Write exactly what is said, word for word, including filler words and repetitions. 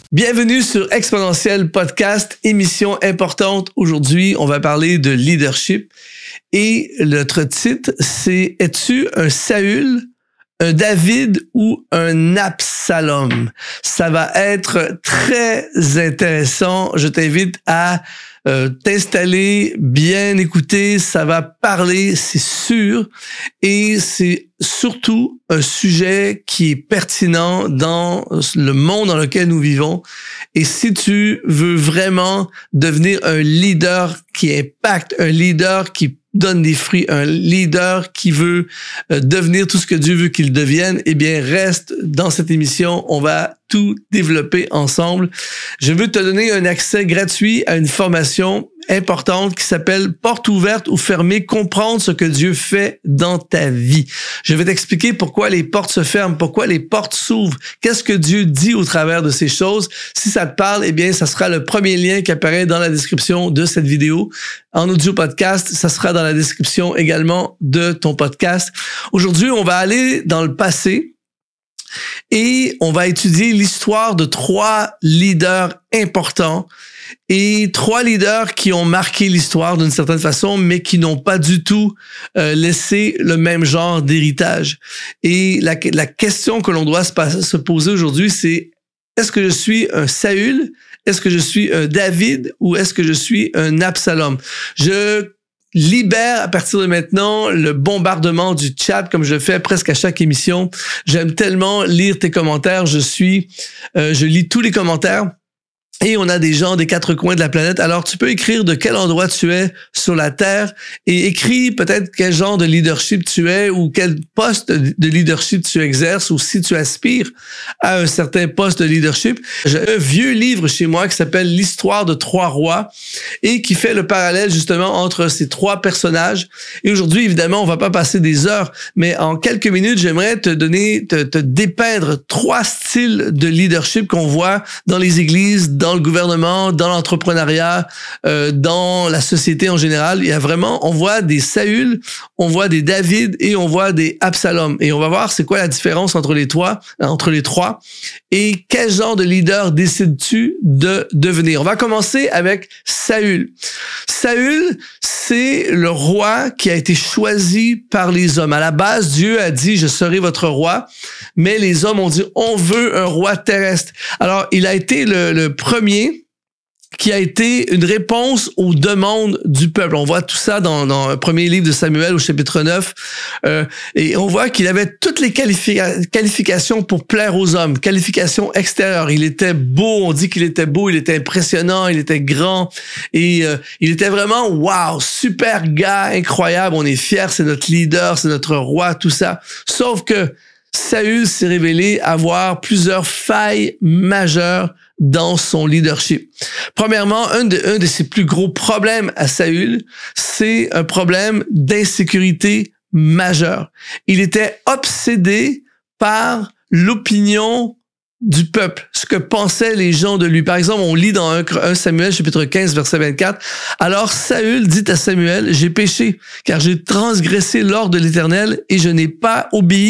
Bienvenue sur Exponentiel Podcast, émission importante. Aujourd'hui, on va parler de leadership et notre titre, c'est « Es-tu un Saül, un David ou un Absalom ?» Ça va être très intéressant. Je t'invite à euh, t'installer, bien écouter. Ça va parler, c'est sûr. Et c'est surtout un sujet qui est pertinent dans le monde dans lequel nous vivons. Et si tu veux vraiment devenir un leader qui impacte, un leader qui donne des fruits, un leader qui veut euh, devenir tout ce que Dieu veut qu'il devienne, eh bien, reste dans cette émission. On va tout développer ensemble. Je veux te donner un accès gratuit à une formation importante qui s'appelle « Porte ouverte ou fermée, comprendre ce que Dieu fait dans ta vie ». Je vais t'expliquer pourquoi les portes se ferment, pourquoi les portes s'ouvrent, qu'est-ce que Dieu dit au travers de ces choses. Si ça te parle, eh bien, ça sera le premier lien qui apparaît dans la description de cette vidéo. En audio podcast, ça sera dans la description également de ton podcast. Aujourd'hui, on va aller dans le passé. Et on va étudier l'histoire de trois leaders importants et trois leaders qui ont marqué l'histoire d'une certaine façon, mais qui n'ont pas du tout euh, laissé le même genre d'héritage. Et la, la question que l'on doit se, se poser aujourd'hui, c'est est-ce que je suis un Saül, est-ce que je suis un David ou est-ce que je suis un Absalom? Je libère à partir de maintenant le bombardement du chat comme je le fais presque à chaque émission. J'aime tellement lire tes commentaires. Je suis, euh, je lis tous les commentaires. Et on a des gens des quatre coins de la planète. Alors, tu peux écrire de quel endroit tu es sur la Terre et écris peut-être quel genre de leadership tu es ou quel poste de leadership tu exerces ou si tu aspires à un certain poste de leadership. J'ai un vieux livre chez moi qui s'appelle « L'histoire de trois rois » et qui fait le parallèle justement entre ces trois personnages. Et aujourd'hui, évidemment, on va pas passer des heures, mais en quelques minutes, j'aimerais te donner, te, te dépeindre trois styles de leadership qu'on voit dans les églises, dans dans le gouvernement, dans l'entrepreneuriat, euh, dans la société en général. Il y a vraiment, on voit des Saül, on voit des David et on voit des Absalom. Et on va voir c'est quoi la différence entre les trois, entre les trois et quel genre de leader décides-tu de devenir. On va commencer avec Saül. Saül, c'est le roi qui a été choisi par les hommes. À la base, Dieu a dit, je serai votre roi, mais les hommes ont dit, on veut un roi terrestre. Alors, il a été le, le premier qui a été une réponse aux demandes du peuple. On voit tout ça dans, dans le premier livre de Samuel au chapitre neuf. Euh, et on voit qu'il avait toutes les qualifica- qualifications pour plaire aux hommes. Qualifications extérieures. Il était beau, on dit qu'il était beau, il était impressionnant, il était grand. Et euh, il était vraiment, wow, super gars, incroyable. On est fiers, c'est notre leader, c'est notre roi, tout ça. Sauf que Saül s'est révélé avoir plusieurs failles majeures dans son leadership. Premièrement, un de, un de ses plus gros problèmes à Saül, c'est un problème d'insécurité majeure. Il était obsédé par l'opinion du peuple, ce que pensaient les gens de lui. Par exemple, on lit dans un Samuel chapitre quinze verset vingt-quatre. Alors Saül dit à Samuel, j'ai péché, car j'ai transgressé l'ordre de l'Éternel et je n'ai pas obéi